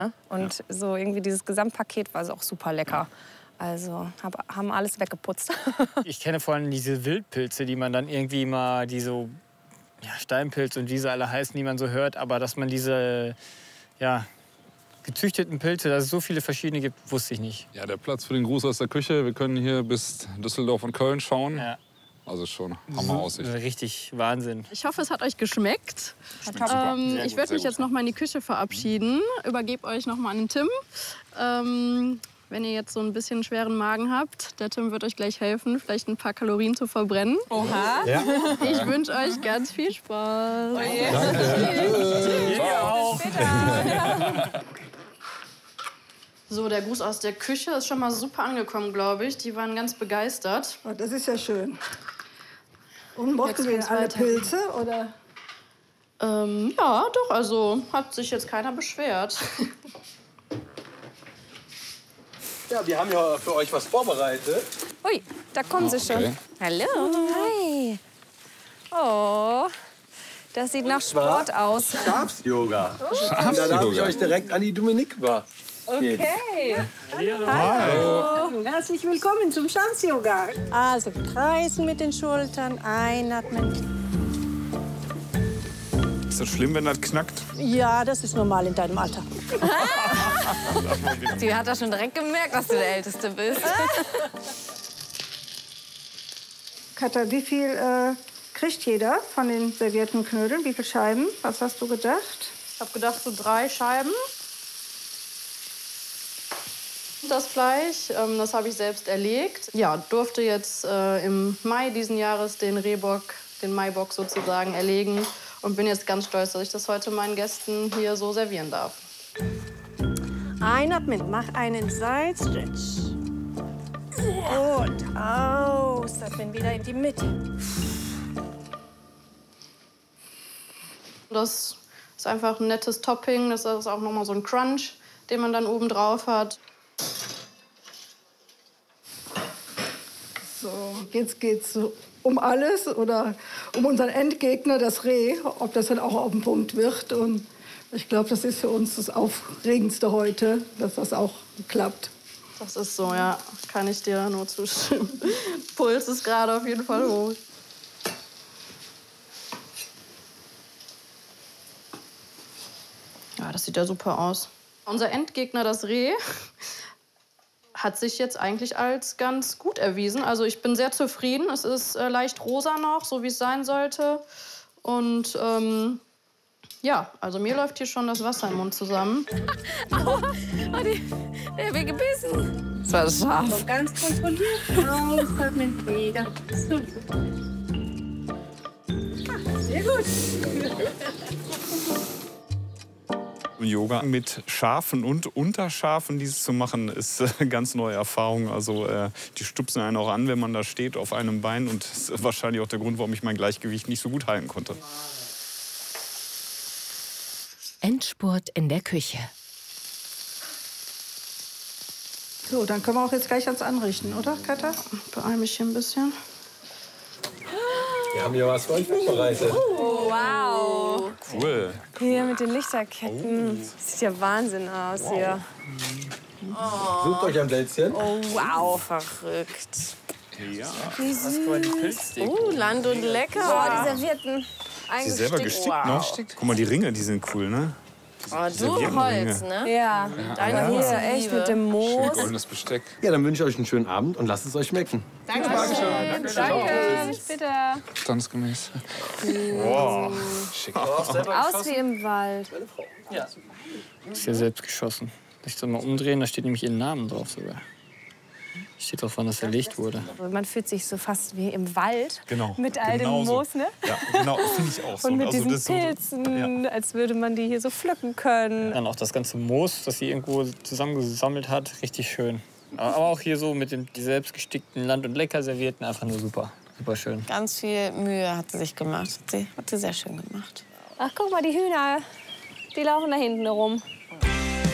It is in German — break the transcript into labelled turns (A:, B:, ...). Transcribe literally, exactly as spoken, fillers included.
A: Und ja. so irgendwie dieses Gesamtpaket war so auch super lecker. Also hab, haben alles weggeputzt.
B: Ich kenne vor allem diese Wildpilze, die man dann irgendwie mal, die so ja, Steinpilz und wie sie alle heißen, die man so hört. Aber dass man diese ja, gezüchteten Pilze, dass es so viele verschiedene gibt, wusste ich nicht.
C: Ja, der Platz für den Gruß aus der Küche. Wir können hier bis Düsseldorf und Köln schauen.
B: Ja.
C: Also schon Hammer-Aussicht.
B: Richtig Wahnsinn.
D: Ich hoffe, es hat euch geschmeckt.
C: Schmeckt
D: Ähm,
C: gut,
D: ich würde mich
C: gut.
D: jetzt noch mal in die Küche verabschieden. Übergebe euch noch mal an den Tim. Ähm, wenn ihr jetzt so ein bisschen schweren Magen habt, der Tim wird euch gleich helfen, vielleicht ein paar Kalorien zu verbrennen.
A: Oha.
E: Ja.
D: Ich wünsche euch ganz viel Spaß.
A: Oh yeah.
B: Danke. Ciao.
D: So, der Gruß aus der Küche ist schon mal super angekommen, glaube ich. Die waren ganz begeistert.
F: Oh, das ist ja schön. Und mochten wir
D: geht's
F: alle
D: weiter.
F: Pilze, oder?
D: Ähm, ja, doch, also hat sich jetzt keiner beschwert.
E: Ja, wir haben ja für euch was vorbereitet.
A: Ui, da kommen sie schon.
C: Okay.
A: Hallo. Hi. Oh, das sieht nach Sport aus.
E: Schafs-Yoga. Und da darf ich euch direkt an die Dominik-Bar.
A: Okay.
F: Hallo. Herzlich willkommen zum Schafs-Yoga. Also kreisen mit den Schultern, einatmen.
C: Ist das schlimm, wenn das knackt?
F: Ja, das ist normal in deinem Alter.
A: Sie hat das schon direkt gemerkt, dass du der Älteste bist.
F: Katha, wie viel äh, kriegt jeder von den servierten Knödeln? Wie viele Scheiben? Was hast du gedacht?
D: Ich habe gedacht, so drei Scheiben. Das Fleisch, ähm, das habe ich selbst erlegt. Ja, durfte jetzt äh, im Mai diesen Jahres den Rehbock, den Maibock sozusagen, erlegen. Und bin jetzt ganz stolz, dass ich das heute meinen Gästen hier so servieren darf.
F: Einatmen, mach einen Side-Stretch. Und ausatmen, wieder in die Mitte.
D: Das ist einfach ein nettes Topping. Das ist auch noch mal so ein Crunch, den man dann oben drauf hat.
F: So, jetzt geht's so um alles oder um unseren Endgegner, das Reh, ob das dann auch auf den Punkt wird. Und ich glaube, das ist für uns das Aufregendste heute, dass das auch klappt.
D: Das ist so, ja. Kann ich dir nur zustimmen. Puls ist gerade auf jeden Fall hoch. Ja, das sieht ja super aus. Unser Endgegner, das Reh, hat sich jetzt eigentlich als ganz gut erwiesen. Also ich bin sehr zufrieden. Es ist äh, leicht rosa noch, so wie es sein sollte. Und ähm, ja, also mir läuft hier schon das Wasser im Mund zusammen.
A: Aua, oh, die, der hat mich gebissen. Das war scharf.
F: So, ganz kontrolliert. Ausatmen, wieder. Super. Ah, sehr gut.
C: Yoga mit Schafen und Unterschafen, dieses zu machen, ist eine ganz neue Erfahrung. Also äh, die stupsen einen auch an, wenn man da steht auf einem Bein. Und das ist wahrscheinlich auch der Grund, warum ich mein Gleichgewicht nicht so gut halten konnte.
G: Endspurt in der Küche.
F: So, dann können wir auch jetzt gleich ans Anrichten, oder, Katha?
D: Beeil mich hier ein bisschen.
E: Wir haben ja was für euch vorbereitet.
A: Oh, wow.
C: Cool.
A: Hier mit den Lichterketten. Sieht ja Wahnsinn aus hier.
E: Sucht euch ein Plätzchen.
A: Oh, wow. Verrückt.
C: Ja.
A: Wie
B: Was für ein Pilzdeko.
A: Oh, Land und lecker. Boah, die Servierten.
C: Die selber gestickt noch. Guck mal, die Ringe, die sind cool, ne?
A: Oh, du
C: Servierten
A: Holz,
C: Ringe.
A: ne? Ja. Deine hier, echt mit dem Moos.
C: Goldenes Besteck.
E: Ja, dann wünsche ich euch einen schönen Abend und lasst es euch schmecken.
A: Danke. Danke. Danke. Bitte.
C: Standesgemäß. Wow. Schick.
A: Aus wie im Wald.
B: Ist ja selbst geschossen. Ich soll mal umdrehen, da steht nämlich ihr Namen drauf sogar. Steht drauf, wann das erlegt wurde.
A: Man fühlt sich so fast wie im Wald.
C: Genau.
A: Mit all
C: Genau
A: dem
C: so.
A: Moos, ne?
C: Ja, genau, finde ich auch so.
A: Und mit
C: Also
A: diesen
C: das so-
A: Pilzen, als würde man die hier so pflücken können.
B: Dann auch das ganze Moos, das sie irgendwo zusammengesammelt hat, richtig schön. Aber auch hier so mit den die selbst gestickten Land- und Lecker-Servierten, einfach nur super. Super schön.
G: Ganz viel Mühe hat sie sich gemacht. Hat sie, hat sie sehr schön gemacht.
A: Ach, guck mal, die Hühner, die laufen da hinten rum.